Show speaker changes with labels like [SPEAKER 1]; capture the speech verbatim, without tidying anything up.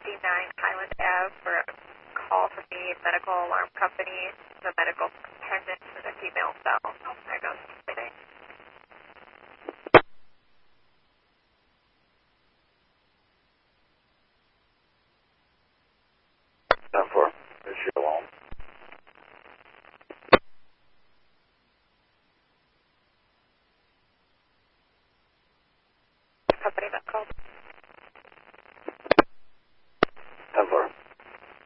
[SPEAKER 1] fifty-nine Highland Ave for a call from the medical alarm company. The medical attendant for the female cell. There goes today.
[SPEAKER 2] ten four. Is she alone?
[SPEAKER 1] Company that called.